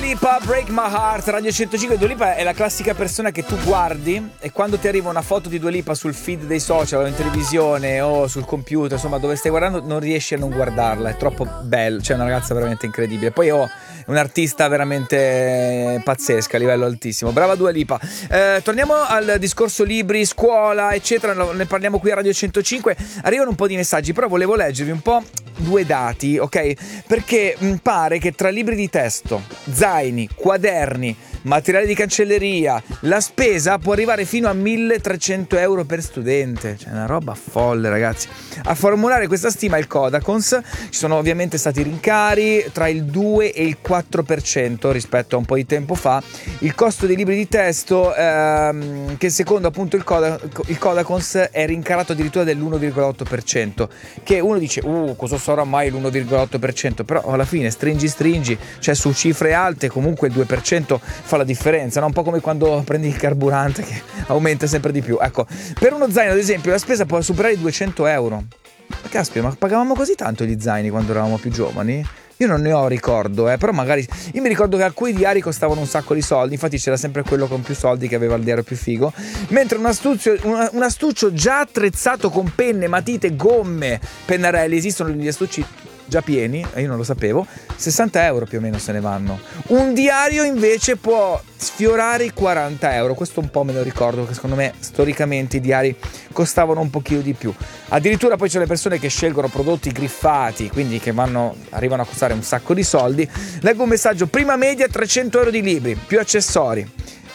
Lipa, Break My Heart, Radio 105. Dua Lipa è la classica persona che tu guardi e quando ti arriva una foto di Dua Lipa sul feed dei social o in televisione o sul computer, insomma dove stai guardando, non riesci a non guardarla, è troppo bello, cioè è una ragazza veramente incredibile. Poi è un'artista veramente pazzesca, a livello altissimo. Brava Dua Lipa. Torniamo al discorso libri, scuola, eccetera, ne parliamo qui a Radio 105. Arrivano un po' di messaggi, però volevo leggervi un po' due dati, ok? Perché pare che tra libri di testo, zaini, quaderni, materiali di cancelleria, la spesa può arrivare fino a 1.300 euro per studente. Cioè una roba folle, ragazzi. A formulare questa stima il Codacons ci sono ovviamente stati rincari tra il 2 e il 4% rispetto a un po' di tempo fa. Il costo dei libri di testo che secondo appunto il Codacons è rincarato addirittura dell'1,8%, che uno dice cosa sarà mai l'1,8%, però alla fine stringi, cioè su cifre alte comunque il 2% fa la differenza, no? Un po' come quando prendi il carburante che aumenta sempre di più. Ecco, per uno zaino ad esempio la spesa può superare i 200 euro. Ma caspita, ma pagavamo così tanto gli zaini quando eravamo più giovani? Io non ne ho ricordo, però magari io mi ricordo che alcuni diari costavano un sacco di soldi, infatti c'era sempre quello con più soldi che aveva il diario più figo, mentre un astuccio già attrezzato con penne, matite, gomme, pennarelli, esistono gli astucci già pieni, io non lo sapevo, 60 euro più o meno se ne vanno. Un diario invece può sfiorare i 40 euro, questo un po' me lo ricordo, perché secondo me storicamente i diari costavano un pochino di più. Addirittura poi c'è le persone che scelgono prodotti griffati, quindi che arrivano a costare un sacco di soldi. Leggo un messaggio: prima media 300 euro di libri, più accessori,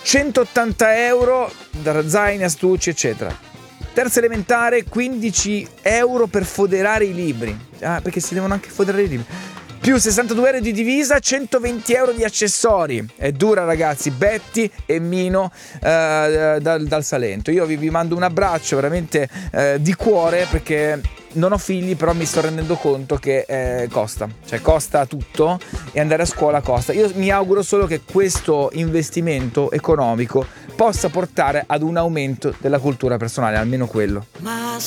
180 euro da zaini, astucci eccetera. Terza elementare 15 euro per foderare i libri, perché si devono anche foderare i libri, più 62 euro di divisa, 120 euro di accessori. È dura, ragazzi. Betty e Mino dal Salento. Io vi mando un abbraccio veramente di cuore, perché non ho figli, però mi sto rendendo conto che costa tutto, e andare a scuola costa. Io mi auguro solo che questo investimento economico possa portare ad un aumento della cultura personale, almeno quello.